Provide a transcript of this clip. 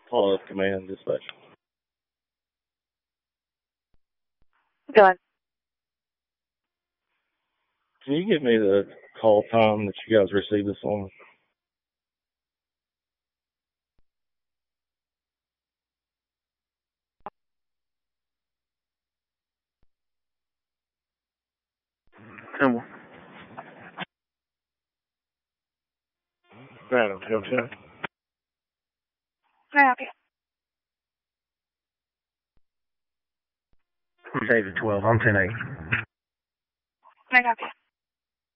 Call up command dispatch. Go ahead. Can you give me the call time that you guys received this on? Come on. Right, okay. Can I help you? David 12, I'm 10-8. Can I help you?